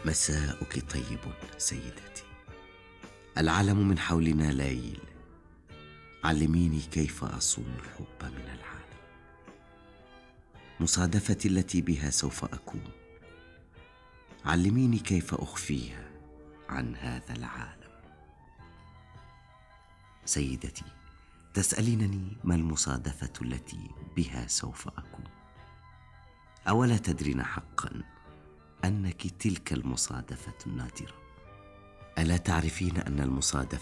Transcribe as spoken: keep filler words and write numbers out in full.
مساؤك طيب سيدتي. العالم من حولنا ليل، علميني كيف أصون الحب من العالم. مصادفتي التي بها سوف أكون، علميني كيف أخفيها عن هذا العالم. سيدتي، تسألينني ما المصادفة التي بها سوف أكون؟ أولا تدرين حقا أنك تلك المصادفة النادرة؟ ألا تعرفين أن المصادفة